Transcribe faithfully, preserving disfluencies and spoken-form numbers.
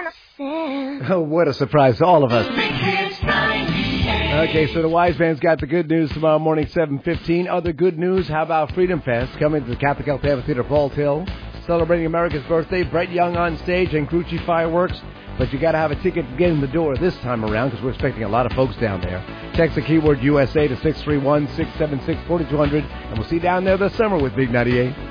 Oh, what a surprise to all of us. Okay, so the Wise Man's got the good news tomorrow morning, seven fifteen. Other good news, how about Freedom Fest coming to the Catholic Health Amphitheater, Falls Hill, celebrating America's birthday. Brett Young on stage and Grucci fireworks. But you got to have a ticket to get in the door this time around because we're expecting a lot of folks down there. Text the keyword U S A to six three one, six seven six, four two zero zero, and we'll see you down there this summer with Big ninety-eight.